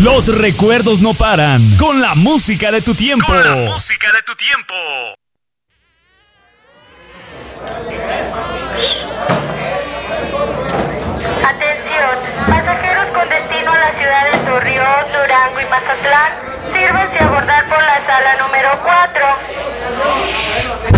Los recuerdos no paran. Con la música de tu tiempo. Con la música de tu tiempo. Atención, pasajeros con destino a la ciudad de Torreón, Durango y Mazatlán, sírvanse a abordar por la sala número 4.